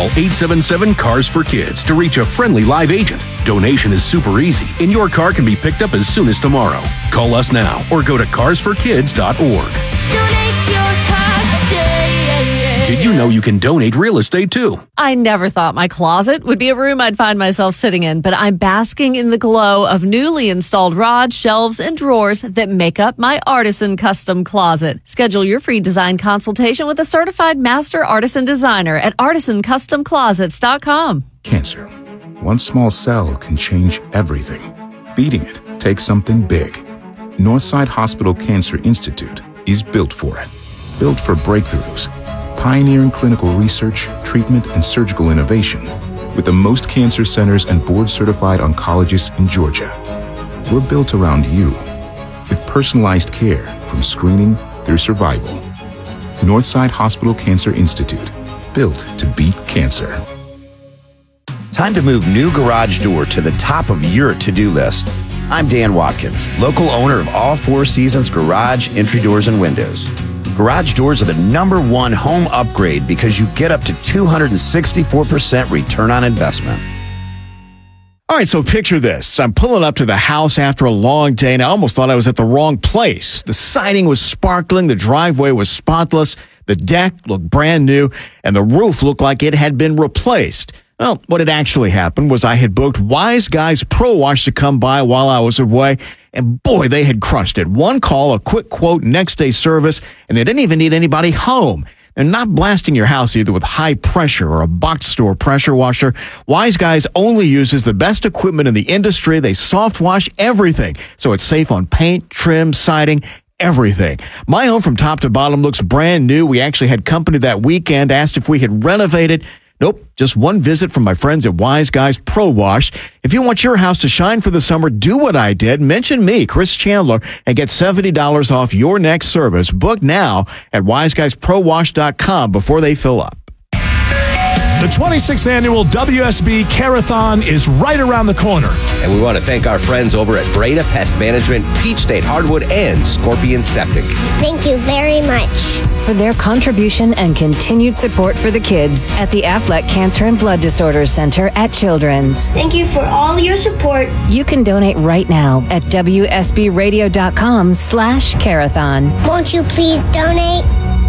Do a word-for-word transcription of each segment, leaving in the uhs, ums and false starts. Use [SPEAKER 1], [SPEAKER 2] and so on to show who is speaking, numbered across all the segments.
[SPEAKER 1] eight seven seven, C A R S for Kids to reach a friendly live agent. Donation is super easy, and your car can be picked up as soon as tomorrow. Call us now or go to cars for kids dot org.
[SPEAKER 2] Donate your car today.
[SPEAKER 1] Did you know you can donate real estate too?
[SPEAKER 3] I never thought my closet would be a room I'd find myself sitting in, but I'm basking in the glow of newly installed rods, shelves, and drawers that make up my Artisan Custom Closet. Schedule your free design consultation with a certified master artisan designer at artisan custom closets dot com.
[SPEAKER 4] Cancer. One small cell can change everything. Beating it takes something big. Northside Hospital Cancer Institute is built for it. Built for breakthroughs. Pioneering clinical research, treatment, and surgical innovation with the most cancer centers and board-certified oncologists in Georgia. We're built around you with personalized care from screening through survival. Northside Hospital Cancer Institute, built to beat cancer.
[SPEAKER 5] Time to move new garage door to the top of your to-do list. I'm Dan Watkins, local owner of All Four Seasons Garage, Entry Doors, and Windows. Garage doors are the number one home upgrade because you get up to two hundred sixty-four percent return on investment.
[SPEAKER 6] All right, so picture this. I'm pulling up to the house after a long day, and I almost thought I was at the wrong place. The siding was sparkling, the driveway was spotless, the deck looked brand new, and the roof looked like it had been replaced. Well, what had actually happened was I had booked Wise Guys Pro Wash to come by while I was away, and boy, they had crushed it. One call, a quick quote, next day service, and they didn't even need anybody home. They're not blasting your house either with high pressure or a box store pressure washer. Wise Guys only uses the best equipment in the industry. They soft wash everything, so it's safe on paint, trim, siding, everything. My home from top to bottom looks brand new. We actually had company that weekend, asked if we had renovated. Nope, just one visit from my friends at Wise Guys Pro Wash. If you want your house to shine for the summer, do what I did. Mention me, Chris Chandler, and get seventy dollars off your next service. Book now at wise guys pro wash dot com before they fill up.
[SPEAKER 7] The twenty-sixth Annual W S B Carathon is right around the corner.
[SPEAKER 8] And we want to thank our friends over at Breda Pest Management, Peach State Hardwood, and Scorpion Septic.
[SPEAKER 9] Thank you very much
[SPEAKER 10] for their contribution and continued support for the kids at the Aflac Cancer and Blood Disorders Center at Children's.
[SPEAKER 9] Thank you for all your support.
[SPEAKER 10] You can donate right now at w s b radio dot com slash carathon.
[SPEAKER 9] Won't you please donate?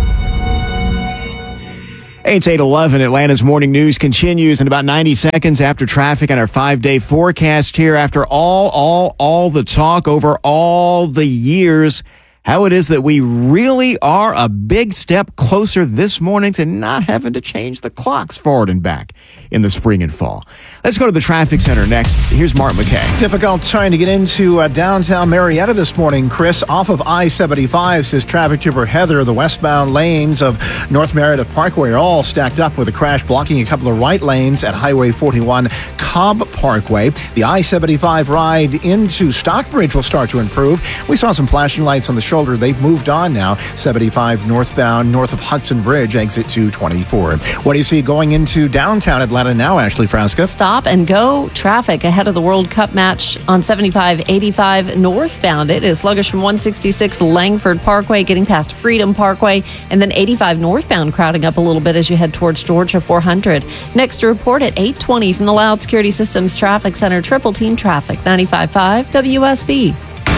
[SPEAKER 6] It's eight eleven. Atlanta's morning news continues in about ninety seconds after traffic and our five-day forecast here. After all, all, all the talk over all the years, how it is that we really are a big step closer this morning to not having to change the clocks forward and back in the spring and fall. Let's go to the traffic center next. Here's Mark McKay.
[SPEAKER 11] Difficult trying to get into uh, downtown Marietta this morning, Chris. Off of I seventy-five, says traffic trooper Heather. The westbound lanes of North Marietta Parkway are all stacked up with a crash blocking a couple of right lanes at Highway forty-one Cobb Parkway. The I seventy-five ride into Stockbridge will start to improve. We saw some flashing lights on the shoulder. They've moved on now. seventy-five northbound north of Hudson Bridge, exit two twenty-four. What do you see going into downtown Atlanta now, Ashley Frasca?
[SPEAKER 3] Stop and go traffic ahead of the World Cup match on seventy-five eighty-five northbound. It is sluggish from one sixty-six Langford Parkway, getting past Freedom Parkway, and then eighty-five northbound crowding up a little bit as you head towards Georgia four hundred. Next report at eight twenty from the Loud Security Systems Traffic Center. Triple Team Traffic, ninety-five point five W S B.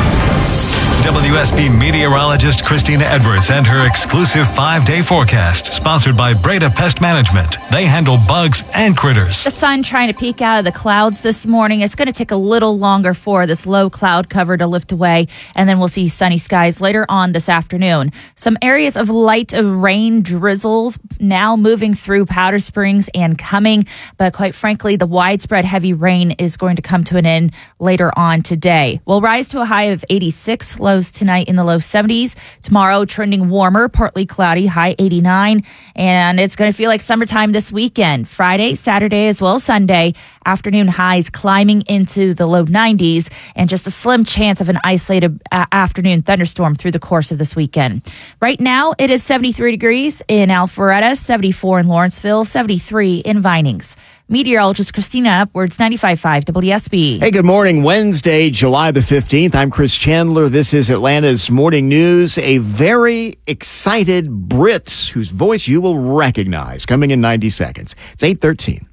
[SPEAKER 12] W S B meteorologist Christina Edwards and her exclusive five-day forecast, sponsored by Breda Pest Management. They handle bugs and critters.
[SPEAKER 13] The sun trying to peek out of the clouds this morning. It's going to take a little longer for this low cloud cover to lift away, and then we'll see sunny skies later on this afternoon. Some areas of light rain drizzles now moving through Powder Springs and coming, but quite frankly, the widespread heavy rain is going to come to an end later on today. We'll rise to a high of eighty-six, lows tonight in the low seventies. Tomorrow trending warmer, partly cloudy, high eighty-nine, and it's going to feel like summertime this weekend. Friday, Saturday, as well as Sunday, afternoon highs climbing into the low nineties, and just a slim chance of an isolated uh, afternoon thunderstorm through the course of this weekend. Right now, it is seventy-three degrees in Alpharetta, seventy-four in Lawrenceville, seventy-three in Vinings. Meteorologist Christina Edwards, ninety-five point five W S B.
[SPEAKER 6] Hey, good morning. Wednesday, July the fifteenth. I'm Chris Chandler. This is Atlanta's Morning News. A very excited Brit whose voice you will recognize coming in ninety seconds. It's eight thirteen.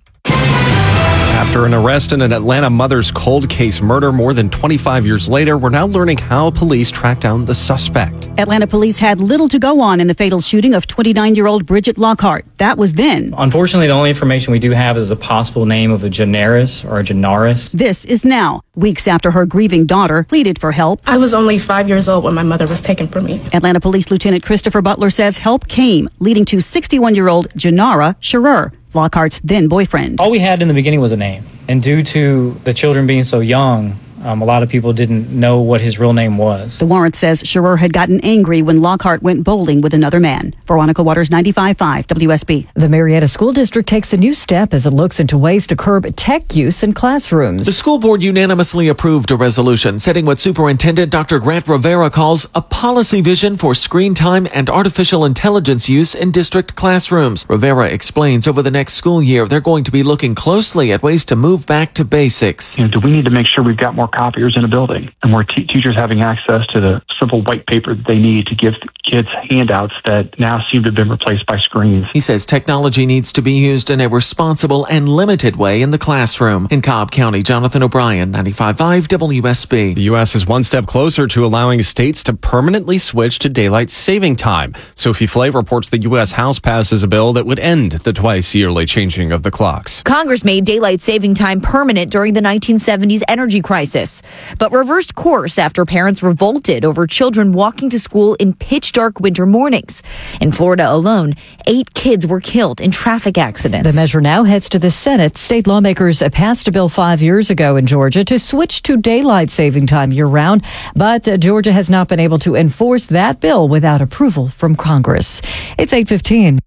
[SPEAKER 14] After an arrest in an Atlanta mother's cold case murder more than twenty-five years later, we're now learning how police tracked down the suspect.
[SPEAKER 15] Atlanta police had little to go on in the fatal shooting of twenty-nine-year-old Bridget Lockhart. That was then.
[SPEAKER 16] Unfortunately, the only information we do have is a possible name of a generis or a generis.
[SPEAKER 15] This is now, weeks after her grieving daughter pleaded for help.
[SPEAKER 17] I was only five years old when my mother was taken from me.
[SPEAKER 15] Atlanta Police Lieutenant Christopher Butler says help came, leading to sixty-one-year-old Janara Scherer, Lockhart's then boyfriend.
[SPEAKER 16] All we had in the beginning was a name. And due to the children being so young, Um, a lot of people didn't know what his real name was.
[SPEAKER 15] The warrant says Scherer had gotten angry when Lockhart went bowling with another man. Veronica Waters, ninety-five point five W S B.
[SPEAKER 18] The Marietta School District takes a new step as it looks into ways to curb tech use in classrooms.
[SPEAKER 19] The school board unanimously approved a resolution setting what Superintendent Doctor Grant Rivera calls a policy vision for screen time and artificial intelligence use in district classrooms. Rivera explains over the next school year they're going to be looking closely at ways to move back to basics.
[SPEAKER 20] You know, do we need to make sure we've got more copiers in a building and more te- teachers having access to the simple white paper that they need to give kids handouts that now seem to have been replaced by screens?
[SPEAKER 19] He says technology needs to be used in a responsible and limited way in the classroom. In Cobb County, Jonathan O'Brien, ninety-five point five W S B.
[SPEAKER 14] The U S is one step closer to allowing states to permanently switch to daylight saving time. Sophie Flay reports the U S House passes a bill that would end the twice-yearly changing of the clocks.
[SPEAKER 21] Congress made daylight saving time permanent during the nineteen seventies energy crisis, but reversed course after parents revolted over children walking to school in pitch-dark winter mornings. In Florida alone, eight kids were killed in traffic accidents.
[SPEAKER 18] The measure now heads to the Senate. State lawmakers passed a bill five years ago in Georgia to switch to daylight saving time year-round, but uh, Georgia has not been able to enforce that bill without approval from Congress. It's eight fifteen.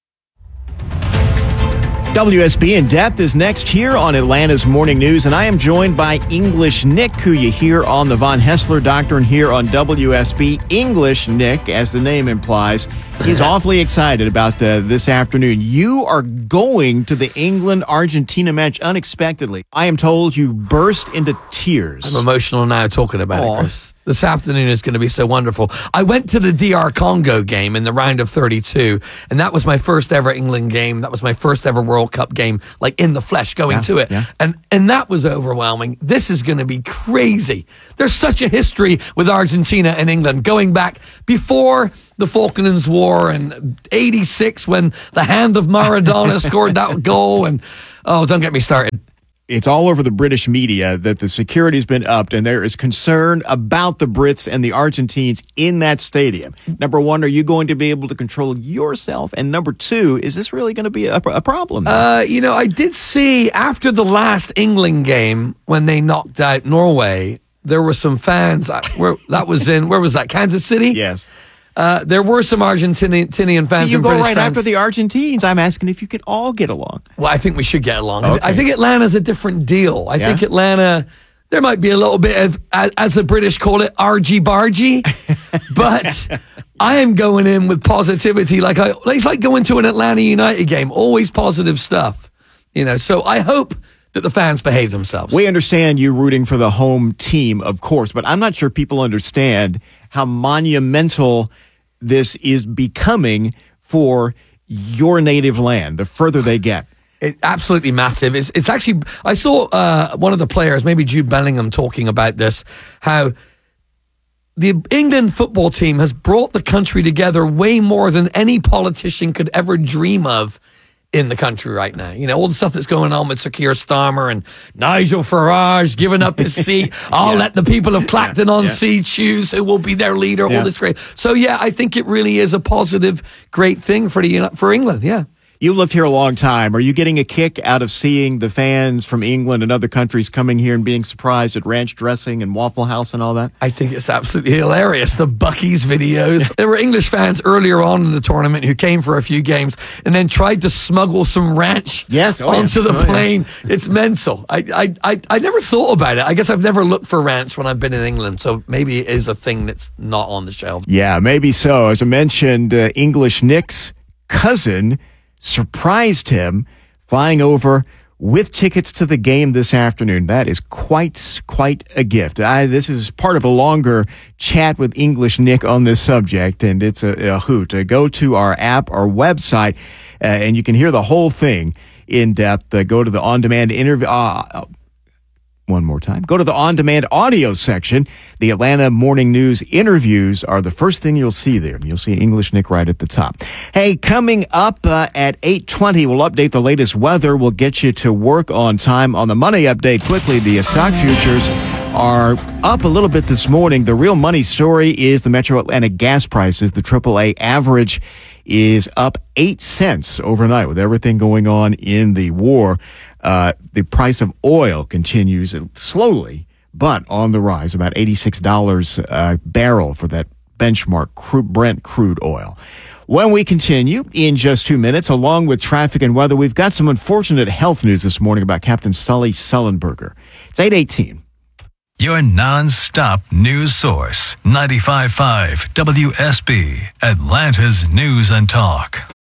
[SPEAKER 6] W S B In Depth is next here on Atlanta's Morning News, and I am joined by English Nick, who you hear on the Von Hessler Doctrine here on W S B. English Nick, as the name implies, is awfully excited about the, this afternoon. You are going to the England-Argentina match unexpectedly. I am told you burst into tears.
[SPEAKER 22] I'm emotional now talking about
[SPEAKER 6] Aww.
[SPEAKER 22] it, Chris. This afternoon is going to be so wonderful. I went to the D R Congo game in the round of thirty-two, and that was my first ever England game. That was my first ever World Cup game, like in the flesh, going
[SPEAKER 6] Yeah,
[SPEAKER 22] to it.
[SPEAKER 6] yeah.
[SPEAKER 22] And and that was overwhelming. This is going to be crazy. There's such a history with Argentina and England going back before the Falklands War and eighty-six when the hand of Maradona scored that goal. And oh, don't get me started.
[SPEAKER 6] It's all over the British media that the security's been upped and there is concern about the Brits and the Argentines in that stadium. Number one, are you going to be able to control yourself? And number two, is this really going to be a, a problem?
[SPEAKER 22] Uh, you know, I did see after the last England game when they knocked out Norway, there were some fans. uh, Where that was in, where was that? Kansas City?
[SPEAKER 6] Yes.
[SPEAKER 22] Uh, there were some Argentinian fans.
[SPEAKER 6] So you
[SPEAKER 22] and
[SPEAKER 6] go
[SPEAKER 22] British
[SPEAKER 6] right
[SPEAKER 22] fans.
[SPEAKER 6] after the Argentines. I'm asking if you could all get along.
[SPEAKER 22] Well, I think we should get along.
[SPEAKER 6] Okay.
[SPEAKER 22] I think Atlanta's a different deal. I
[SPEAKER 6] Yeah?
[SPEAKER 22] think Atlanta, there might be a little bit of, as, as the British call it, argy-bargy, but I am going in with positivity. Like I, it's like going to an Atlanta United game, always positive stuff. You know, so I hope that the fans behave themselves.
[SPEAKER 6] We understand you rooting for the home team, of course, but I'm not sure people understand how monumental this is becoming for your native land, the further they get.
[SPEAKER 22] It, absolutely massive. It's, it's actually, I saw uh, one of the players, maybe Jude Bellingham, talking about this, how the England football team has brought the country together way more than any politician could ever dream of in the country right now. You know, all the stuff that's going on with Sir Keir Starmer and Nigel Farage giving up his seat. I'll yeah. let the people of Clacton-on-Sea yeah. choose who will be their leader. Yeah. All this great. So, yeah, I think it really is a positive, great thing for the for England, yeah.
[SPEAKER 6] You lived here a long time. Are you getting a kick out of seeing the fans from England and other countries coming here and being surprised at ranch dressing and Waffle House and all that?
[SPEAKER 22] I think it's absolutely hilarious. The Buc-ee's videos. There were English fans earlier on in the tournament who came for a few games and then tried to smuggle some ranch
[SPEAKER 6] yes, oh,
[SPEAKER 22] onto
[SPEAKER 6] yeah.
[SPEAKER 22] the
[SPEAKER 6] oh,
[SPEAKER 22] plane.
[SPEAKER 6] Yeah.
[SPEAKER 22] It's mental. I, I, I, I never thought about it. I guess I've never looked for ranch when I've been in England, so maybe it is a thing that's not on the shelf.
[SPEAKER 6] Yeah, maybe so. As I mentioned, uh, English Nick's cousin surprised him flying over with tickets to the game this afternoon. That is quite, quite a gift. I, this is part of a longer chat with English Nick on this subject, and it's a, a hoot. Uh, go to our app, our website, uh, and you can hear the whole thing in depth. Uh, go to the on-demand interview. Uh, One more time. Go to the on-demand audio section. The Atlanta Morning News interviews are the first thing you'll see there. You'll see English Nick right at the top. Hey, coming up uh, at eight twenty, we'll update the latest weather. We'll get you to work on time. On the money update, quickly, the stock futures are up a little bit this morning. The real money story is the Metro Atlanta gas prices. The triple A average is up eight cents overnight with everything going on in the war. Uh, the price of oil continues slowly, but on the rise, about eighty-six dollars a barrel for that benchmark crude, Brent crude oil. When we continue in just two minutes, along with traffic and weather, we've got some unfortunate health news this morning about Captain Sully Sullenberger. It's eight eighteen.
[SPEAKER 12] Your non-stop news source, ninety-five point five W S B, Atlanta's News and Talk.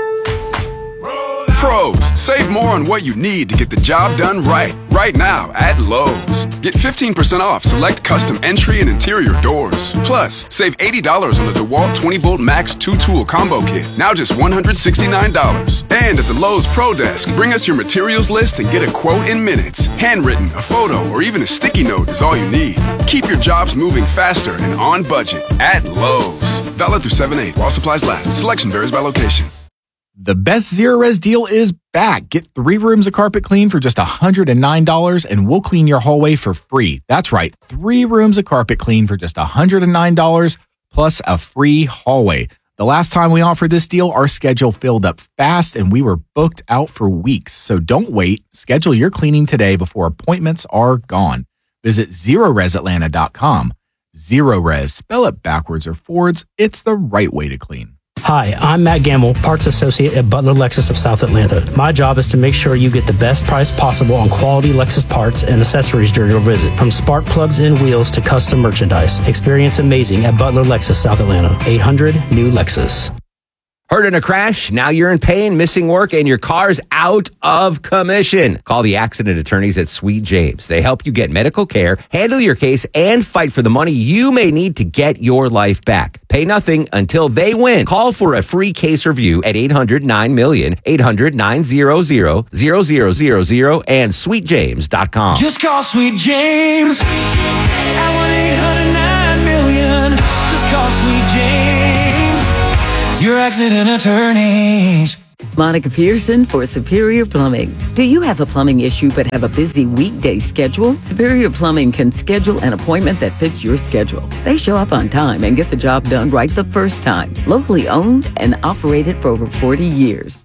[SPEAKER 1] Pros, save more on what you need to get the job done right. Right now at Lowe's. Get fifteen percent off select custom entry and interior doors. Plus, save eighty dollars on the DeWalt twenty volt Max two tool combo kit. Now just one hundred sixty-nine dollars. And at the Lowe's Pro Desk, bring us your materials list and get a quote in minutes. Handwritten, a photo, or even a sticky note is all you need. Keep your jobs moving faster and on budget at Lowe's. Valid through seven eight while supplies last. Selection varies by location.
[SPEAKER 2] The best Zero-Res deal is back. Get three rooms of carpet clean for just one hundred nine dollars and we'll clean your hallway for free. That's right, three rooms of carpet clean for just one hundred nine dollars plus a free hallway. The last time we offered this deal, our schedule filled up fast and we were booked out for weeks. So don't wait. Schedule your cleaning today before appointments are gone. Visit zero res atlanta dot com. Zero-Res, spell it backwards or forwards. It's the right way to clean.
[SPEAKER 23] Hi, I'm Matt Gamble, Parts Associate at Butler Lexus of South Atlanta. My job is to make sure you get the best price possible on quality Lexus parts and accessories during your visit. From spark plugs and wheels to custom merchandise. Experience amazing at Butler Lexus South Atlanta. eight hundred New Lexus.
[SPEAKER 8] Hurt in a crash? Now you're in pain, missing work, and your car's out of commission. Call the accident attorneys at Sweet James. They help you get medical care, handle your case, and fight for the money you may need to get your life back. Pay nothing until they win. Call for a free case review at eight hundred nine million, eight hundred nine hundred, zero zero zero zero, and sweet james dot com.
[SPEAKER 24] Just call Sweet James at one eight hundred nine million. Just call Sweet James. Your accident attorneys.
[SPEAKER 25] Monica Pearson for Superior Plumbing. Do you have a plumbing issue but have a busy weekday schedule? Superior Plumbing can schedule an appointment that fits your schedule. They show up on time and get the job done right the first time. Locally owned and operated for over forty years.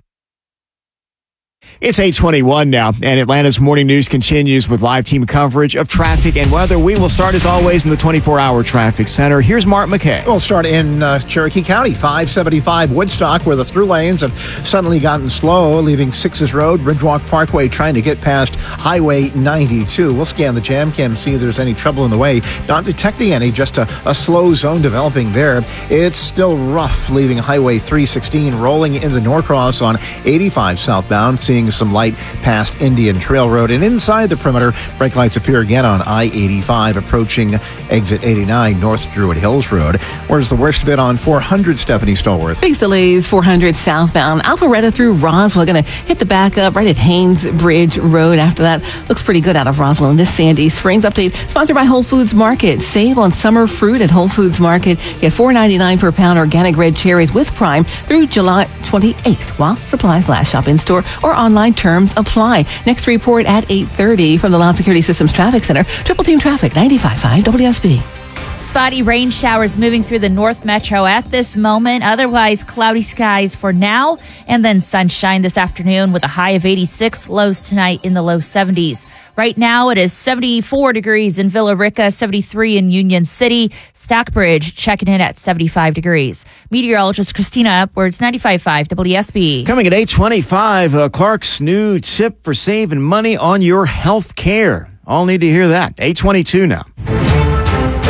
[SPEAKER 6] It's eight twenty-one now, and Atlanta's Morning News continues with live team coverage of traffic and weather. We will start, as always, in the twenty-four hour traffic center. Here's Mark McKay.
[SPEAKER 11] We'll start in uh, Cherokee County, five seventy-five Woodstock, where the through lanes have suddenly gotten slow, leaving Sixes Road, Bridgewalk Parkway, trying to get past Highway ninety-two. We'll scan the jam cam, see if there's any trouble in the way. Not detecting any, just a, a slow zone developing there. It's still rough, leaving Highway three sixteen, rolling into Norcross on eighty-five southbound, seeing some light past Indian Trail Road, and inside the perimeter, brake lights appear again on I eighty-five, approaching exit eighty-nine North Druid Hills Road. Where's the worst of it on four hundred, Stephanie Stallworth?
[SPEAKER 26] Big delays, four hundred southbound, Alpharetta through Roswell. Going to hit the backup right at Haynes Bridge Road. After that, looks pretty good out of Roswell. And this Sandy Springs update sponsored by Whole Foods Market. Save on summer fruit at Whole Foods Market. Get four ninety-nine per pound organic red cherries with Prime through July twenty-eighth while supplies last. Shop in store or online. Terms apply. Next report at eight thirty from the Loud Security Systems Traffic Center. Triple Team Traffic, ninety-five point five W S B.
[SPEAKER 13] Spotty rain showers moving through the North Metro at this moment. Otherwise, cloudy skies for now, and then sunshine this afternoon with a high of eighty-six. Lows tonight in the low seventies. Right now, it is seventy-four degrees in Villa Rica, seventy-three in Union City. Stockbridge checking in at seventy-five degrees. Meteorologist Christina Upwards, ninety-five point five W S B.
[SPEAKER 6] Coming at eight twenty-five, uh, Clark's new tip for saving money on your health care. All need to hear that. eight twenty-two now.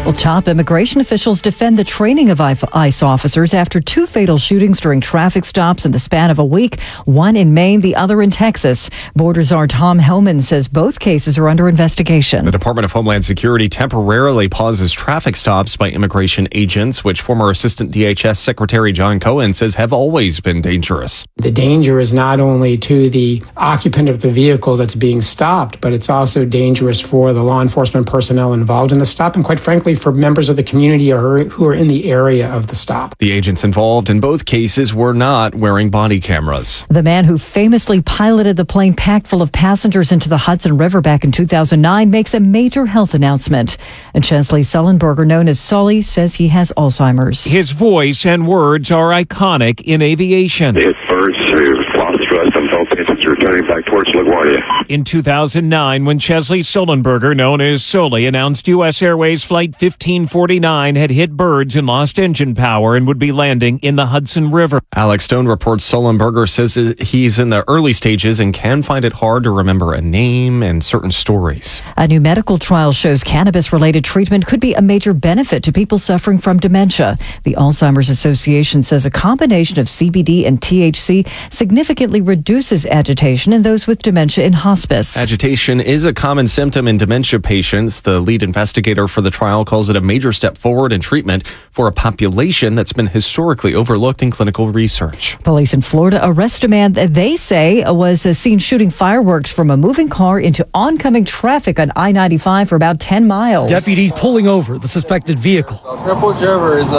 [SPEAKER 18] Well, top immigration officials defend the training of ICE officers after two fatal shootings during traffic stops in the span of a week, one in Maine, the other in Texas. Border Czar Tom Hellman says both cases are under investigation.
[SPEAKER 14] The Department of Homeland Security temporarily pauses traffic stops by immigration agents, which former Assistant D H S Secretary John Cohen says have always been dangerous.
[SPEAKER 3] The danger is not only to the occupant of the vehicle that's being stopped, but it's also dangerous for the law enforcement personnel involved in the stop and, quite frankly, for members of the community who are in the area of the stop.
[SPEAKER 14] The agents involved in both cases were not wearing body cameras.
[SPEAKER 18] The man who famously piloted the plane packed full of passengers into the Hudson River back in two thousand nine makes a major health announcement. And Chesley Sullenberger, known as Sully, says he has Alzheimer's.
[SPEAKER 4] His voice and words are iconic in aviation.
[SPEAKER 5] It's birds who lost thrust and felt it's returning back towards LaGuardia.
[SPEAKER 4] In two thousand nine, when Chesley Sullenberger, known as Sully, announced U S Airways Flight fifteen forty-nine had hit birds and lost engine power and would be landing in the Hudson River.
[SPEAKER 14] Alex Stone reports Sullenberger says he's in the early stages and can find it hard to remember a name and certain stories.
[SPEAKER 18] A new medical trial shows cannabis-related treatment could be a major benefit to people suffering from dementia. The Alzheimer's Association says a combination of C B D and T H C significantly reduces agitation in those with dementia in hospice.
[SPEAKER 14] Agitation is a common symptom in dementia patients. The lead investigator for the trial calls it a major step forward in treatment for a population that's been historically overlooked in clinical research.
[SPEAKER 18] Police in Florida arrest a man that they say was seen shooting fireworks from a moving car into oncoming traffic on I ninety-five for about ten miles.
[SPEAKER 7] Deputies pulling over the suspected vehicle.
[SPEAKER 9] Report driver is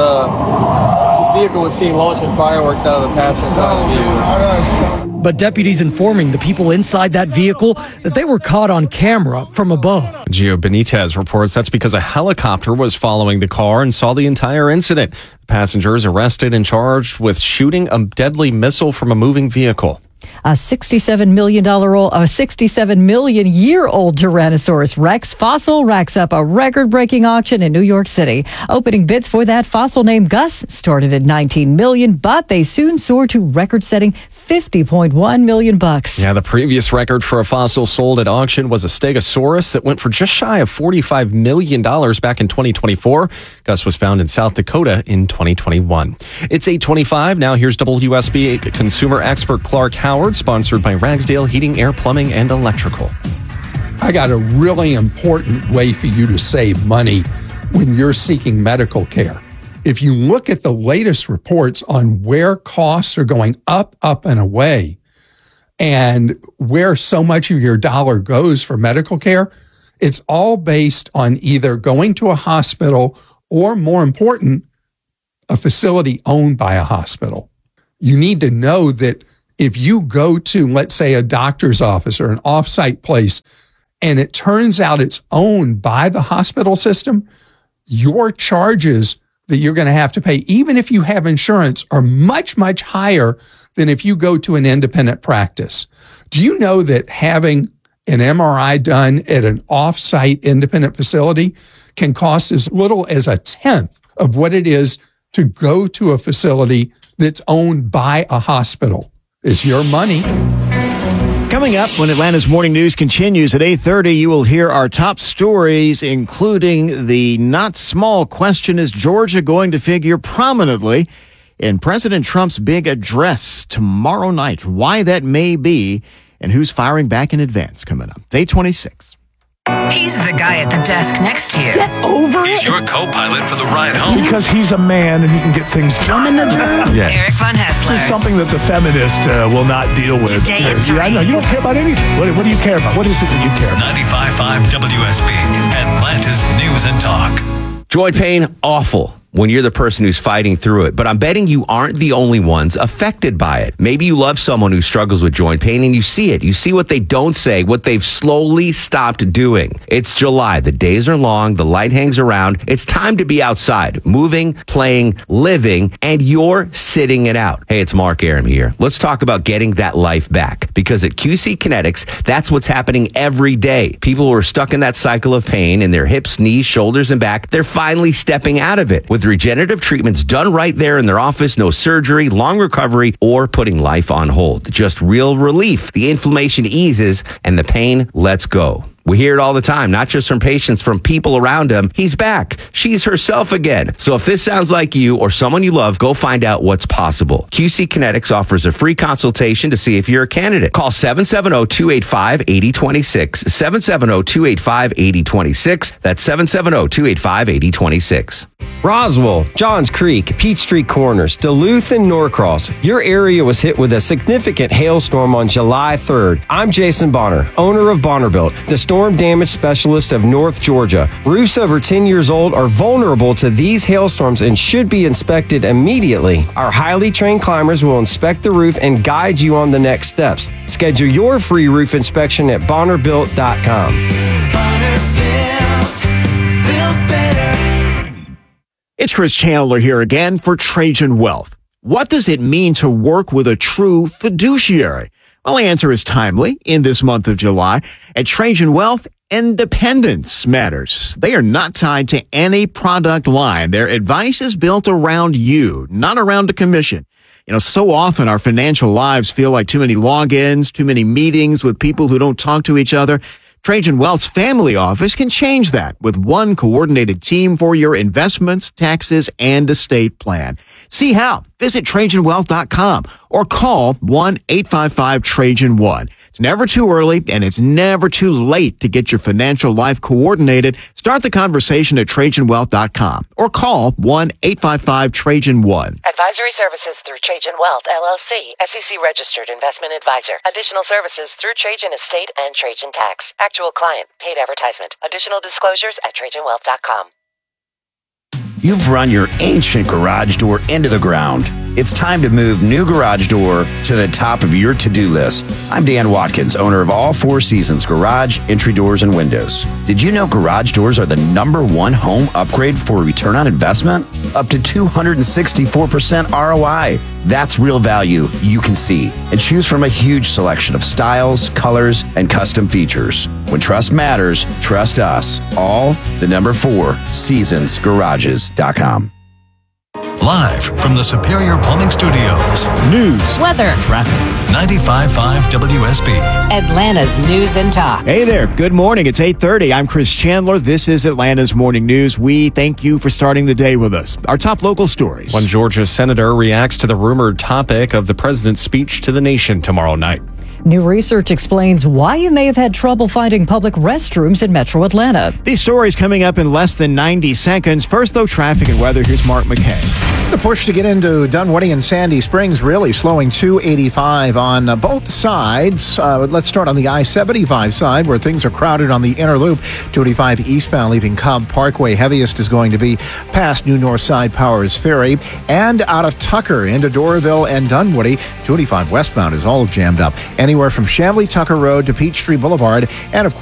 [SPEAKER 9] uh, this vehicle was seen launching fireworks out of the passenger side of the vehicle.
[SPEAKER 7] But deputies informing the people inside that vehicle that they were caught on camera from above.
[SPEAKER 14] Gio Benitez reports that's because a helicopter was following the car and saw the entire incident. The passengers arrested and charged with shooting a deadly missile from a moving vehicle.
[SPEAKER 18] A sixty-seven million dollars old, a sixty-seven million year old Tyrannosaurus Rex fossil racks up a record-breaking auction in New York City. Opening bids for that fossil named Gus started at nineteen million dollars, but they soon soared to record-setting fifty point one million bucks.
[SPEAKER 14] Yeah, the previous record for a fossil sold at auction was a Stegosaurus that went for just shy of forty-five million dollars back in twenty twenty-four. Gus was found in South Dakota in twenty twenty-one. It's eight twenty-five. Now here's W S B consumer expert Clark Howard, sponsored by Ragsdale Heating, Air, Plumbing, and Electrical.
[SPEAKER 10] I got a really important way for you to save money when you're seeking medical care. If you look at the latest reports on where costs are going up, up, and away, and where so much of your dollar goes for medical care, it's all based on either going to a hospital or, more important, a facility owned by a hospital. You need to know that if you go to, let's say, a doctor's office or an off-site place, and it turns out it's owned by the hospital system, your charges that you're going to have to pay, even if you have insurance, are much, much higher than if you go to an independent practice. Do you know that having an M R I done at an off-site independent facility can cost as little as a tenth of what it is to go to a facility that's owned by a hospital? It's your money.
[SPEAKER 6] Coming up, when Atlanta's Morning News continues at eight thirty, you will hear our top stories, including the not small question, is Georgia going to figure prominently in President Trump's big address tomorrow night? Why that may be, and who's firing back in advance coming up. It's eight twenty-six.
[SPEAKER 27] He's the guy at the desk next to you.
[SPEAKER 28] Get over
[SPEAKER 12] He's
[SPEAKER 28] it.
[SPEAKER 12] your co-pilot for the ride home.
[SPEAKER 28] Because he's a man and he can get things done.
[SPEAKER 27] Yes. Eric Von Hessler.
[SPEAKER 28] This is something that the feminist uh, will not deal with.
[SPEAKER 27] Today at
[SPEAKER 28] Yeah, I know. You don't care about anything. What, what do you care about? What is it that you care about?
[SPEAKER 12] ninety-five point five W S B, Atlanta's News and Talk.
[SPEAKER 8] Joint pain, awful when you're the person who's fighting through it. But I'm betting you aren't the only ones affected by it. Maybe you love someone who struggles with joint pain and you see it. You see what they don't say, what they've slowly stopped doing. It's July. The days are long. The light hangs around. It's time to be outside, moving, playing, living, and you're sitting it out. Hey, it's Mark Aram here. Let's talk about getting that life back. Because at Q C Kinetics, that's what's happening every day. People who are stuck in that cycle of pain in their hips, knees, shoulders, and back, they're finally stepping out of it with regenerative treatments done right there in their office. No surgery, long recovery, or putting life on hold. Just real relief. The inflammation eases and the pain lets go. We hear it all the time, not just from patients, from people around him. He's back. She's herself again. So if this sounds like you or someone you love, go find out what's possible. Q C Kinetics offers a free consultation to see if you're a candidate. Call seven seven zero, two eight five, eight zero two six. seven seven zero, two eight five, eight zero two six. That's seven seven zero, two eight five, eight zero two six.
[SPEAKER 1] Roswell, Johns Creek, Peachtree Corners, Duluth, and Norcross. Your area was hit with a significant hailstorm on July third. I'm Jason Bonner, owner of Bonnerbuilt, the storm damage specialist of North Georgia. Roofs over ten years old are vulnerable to these hailstorms and should be inspected immediately. Our highly trained climbers will inspect the roof and guide you on the next steps. Schedule your free roof inspection at bonner built dot com.
[SPEAKER 6] It's Chris Chandler here again for Trajan Wealth. What does it mean to work with a true fiduciary? Well, the answer is timely in this month of July. At Trajan Wealth, independence matters. They are not tied to any product line. Their advice is built around you, not around a commission. You know, so often our financial lives feel like too many logins, too many meetings with people who don't talk to each other. Trajan Wealth's family office can change that with one coordinated team for your investments, taxes, and estate plan. See how. Visit Trajan Wealth dot com or call one eight five five Trajan one. It's never too early and it's never too late to get your financial life coordinated. Start the conversation at Trajan Wealth dot com or call one eight five five Trajan one.
[SPEAKER 15] Advisory services through Trajan Wealth, L L C, S E C registered investment advisor. Additional services through Trajan Estate and Trajan Tax. Actual client, paid advertisement. Additional disclosures at Trajan Wealth dot com.
[SPEAKER 16] You've run your ancient garage door into the ground. It's time to move new garage door to the top of your to-do list. I'm Dan Watkins, owner of All Four Seasons Garage, Entry Doors, and Windows. Did you know garage doors are the number one home upgrade for return on investment? Up to two hundred sixty-four percent R O I. That's real value you can see. And choose from a huge selection of styles, colors, and custom features. When trust matters, trust us. All the number four seasons garages dot com.
[SPEAKER 12] Live from the Superior Plumbing Studios. News,
[SPEAKER 13] weather,
[SPEAKER 12] traffic. ninety-five point five W S B.
[SPEAKER 27] Atlanta's News and Talk.
[SPEAKER 6] Hey there. Good morning. It's eight thirty. I'm Chris Chandler. This is Atlanta's Morning News. We thank you for starting the day with us. Our top local stories.
[SPEAKER 14] One Georgia senator reacts to the rumored topic of the president's speech to the nation tomorrow night.
[SPEAKER 18] New research explains why you may have had trouble finding public restrooms in metro Atlanta.
[SPEAKER 6] These stories coming up in less than ninety seconds. First, though, traffic and weather. Here's Mark McKay.
[SPEAKER 11] The push to get into Dunwoody and Sandy Springs really slowing two eighty-five on uh, both sides. Uh, let's start on the I seventy-five side where things are crowded on the inner loop. two eighty-five eastbound leaving Cobb Parkway. Heaviest is going to be past New North Side Powers Ferry and out of Tucker into Doraville and Dunwoody. two eighty-five westbound is all jammed up anywhere from Chamblee Tucker Road to Peachtree Boulevard and of course